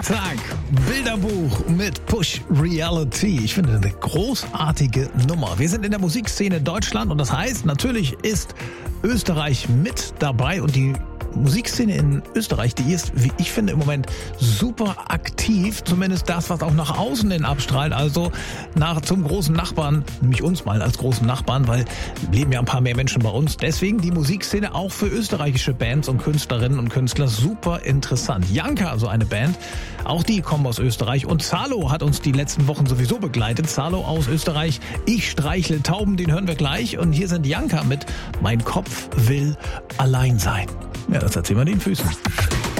Zack, Bilderbuch mit Push Reality. Ich finde eine großartige Nummer. Wir sind in der Musikszene Deutschland und das heißt, natürlich ist Österreich mit dabei und die Musikszene in Österreich, die ist, wie ich finde, im Moment super aktiv. Zumindest das, was auch nach außen hin abstrahlt. Also zum großen Nachbarn, nämlich uns mal als großen Nachbarn, weil leben ja ein paar mehr Menschen bei uns. Deswegen die Musikszene auch für österreichische Bands und Künstlerinnen und Künstler super interessant. Janka, so eine Band, auch die kommen aus Österreich. Und Zalo hat uns die letzten Wochen sowieso begleitet. Zalo aus Österreich. Ich streichle Tauben, den hören wir gleich. Und hier sind Janka mit Mein Kopf will allein sein. Ja, das erzählen wir den Füßen.